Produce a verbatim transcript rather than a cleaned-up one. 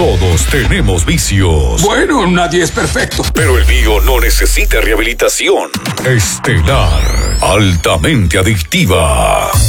Todos tenemos vicios. Bueno, nadie es perfecto. Pero el mío no necesita rehabilitación. Estelar, altamente adictiva.